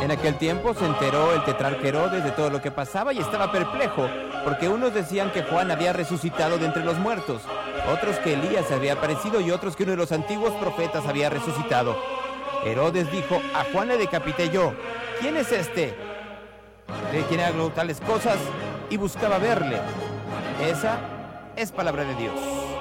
En aquel tiempo se enteró el tetrarca Herodes de todo lo que pasaba y estaba perplejo, porque unos decían que Juan había resucitado de entre los muertos, otros que Elías había aparecido y otros que uno de los antiguos profetas había resucitado. Herodes dijo: a Juan le decapité yo. ¿Quién es este? ¿De quién hago tales cosas? Y buscaba verle. Esa es palabra de Dios.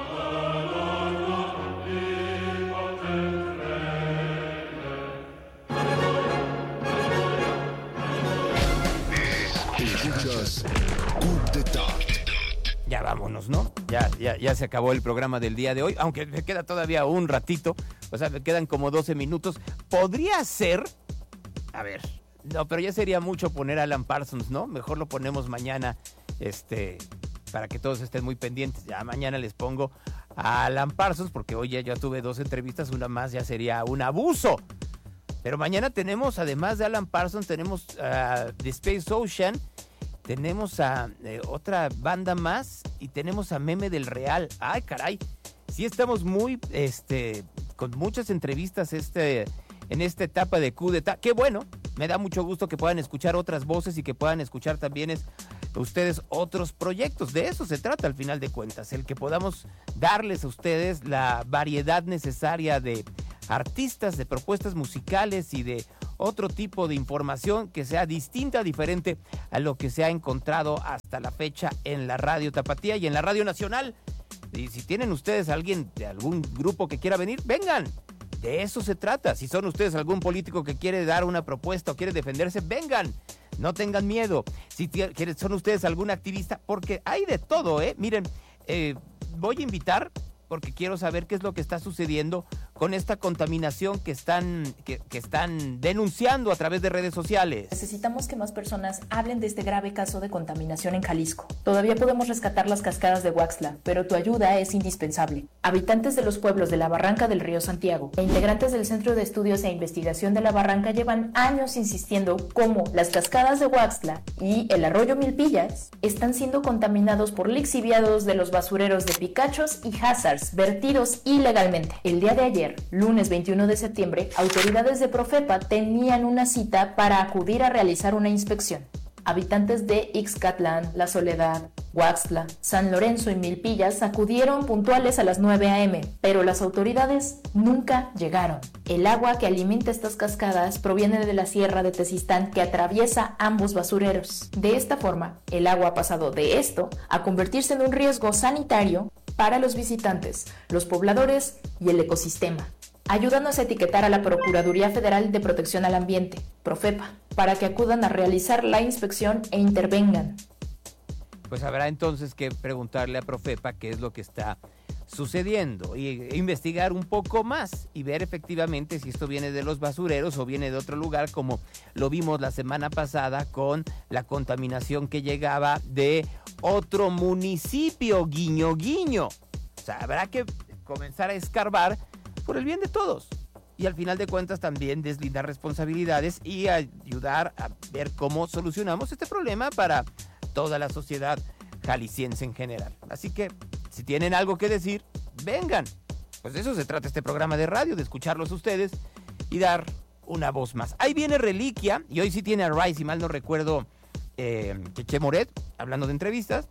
Ya vámonos, ¿no? Ya se acabó el programa del día de hoy, aunque me queda todavía un ratito, o sea, me quedan como 12 minutos. Podría ser, a ver, no, pero ya sería mucho poner a Alan Parsons, ¿no? Mejor lo ponemos mañana, para que todos estén muy pendientes. Ya mañana les pongo a Alan Parsons, porque hoy ya tuve 2 entrevistas, una más ya sería un abuso. Pero mañana tenemos, además de Alan Parsons, tenemos The Space Ocean, tenemos a otra banda más y tenemos a Meme del Real. ¡Ay, caray! Sí estamos muy, con muchas entrevistas en esta etapa de Coup d'Etat. ¡Qué bueno! Me da mucho gusto que puedan escuchar otras voces y que puedan escuchar también ustedes otros proyectos. De eso se trata al final de cuentas, el que podamos darles a ustedes la variedad necesaria de artistas, de propuestas musicales y de otro tipo de información que sea distinta, diferente a lo que se ha encontrado hasta la fecha en la Radio Tapatía y en la Radio Nacional. Y si tienen ustedes alguien de algún grupo que quiera venir, vengan. De eso se trata. Si son ustedes algún político que quiere dar una propuesta o quiere defenderse, vengan. No tengan miedo. Si son ustedes algún activista, porque hay de todo, ¿eh? Miren, voy a invitar, porque quiero saber qué es lo que está sucediendo con esta contaminación que están denunciando a través de redes sociales. Necesitamos que más personas hablen de este grave caso de contaminación en Jalisco. Todavía podemos rescatar las cascadas de Huaxtla, pero tu ayuda es indispensable. Habitantes de los pueblos de la Barranca del Río Santiago e integrantes del Centro de Estudios e Investigación de la Barranca llevan años insistiendo cómo las cascadas de Huaxtla y el arroyo Milpillas están siendo contaminados por lixiviados de los basureros de Picachos y Hazards vertidos ilegalmente. El día de ayer, lunes 21 de septiembre, autoridades de Profepa tenían una cita para acudir a realizar una inspección. Habitantes de Ixcatlán, La Soledad, Huaxtla, San Lorenzo y Milpillas acudieron puntuales a las 9 a.m., pero las autoridades nunca llegaron. El agua que alimenta estas cascadas proviene de la sierra de Tezistán que atraviesa ambos basureros. De esta forma, el agua ha pasado de esto a convertirse en un riesgo sanitario para los visitantes, los pobladores y el ecosistema. Ayúdanos a etiquetar a la Procuraduría Federal de Protección al Ambiente, Profepa, para que acudan a realizar la inspección e intervengan. Pues habrá entonces que preguntarle a Profepa qué es lo que está sucediendo e investigar un poco más y ver efectivamente si esto viene de los basureros o viene de otro lugar, como lo vimos la semana pasada con la contaminación que llegaba de otro municipio, guiño guiño. O sea, habrá que comenzar a escarbar por el bien de todos y al final de cuentas también deslindar responsabilidades y ayudar a ver cómo solucionamos este problema para toda la sociedad jalisciense en general. Así que si tienen algo que decir, vengan. Pues de eso se trata este programa de radio, de escucharlos ustedes y dar una voz más. Ahí viene Reliquia y hoy sí tiene a Ray, si mal no recuerdo, Cheche Moret, hablando de entrevistas.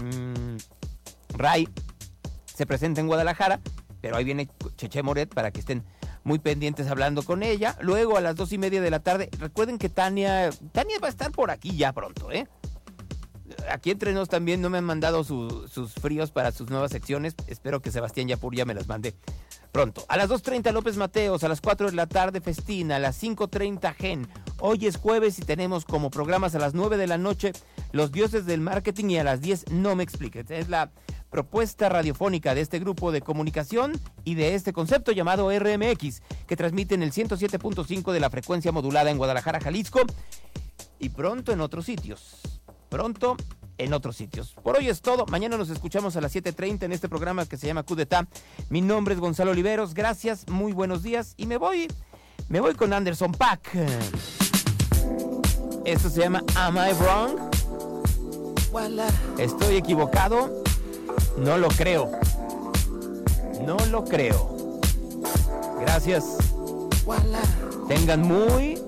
Ray se presenta en Guadalajara, pero ahí viene Cheche Moret para que estén muy pendientes hablando con ella. Luego a las 2:30 de la tarde, recuerden que Tania va a estar por aquí ya pronto, ¿eh? Aquí entre nos también no me han mandado sus fríos para sus nuevas secciones. Espero que Sebastián Yapur ya me las mande pronto. A las 2:30 López Mateos, a las 4 de la tarde Festina, a las 5:30 Gen. Hoy es jueves y tenemos como programas a las 9 de la noche Los Dioses del Marketing y a las 10 No Me Expliques. Es la propuesta radiofónica de este grupo de comunicación y de este concepto llamado RMX, que transmite en el 107.5 de la frecuencia modulada en Guadalajara, Jalisco, y pronto en otros sitios. Por hoy es todo. Mañana nos escuchamos a las 7:30 en este programa que se llama Coup d'Etat. Mi nombre es Gonzalo Oliveros. Gracias, muy buenos días. Y me voy con Anderson .Paak. Esto se llama Am I Wrong? ¿Estoy equivocado? No lo creo. Gracias. Tengan muy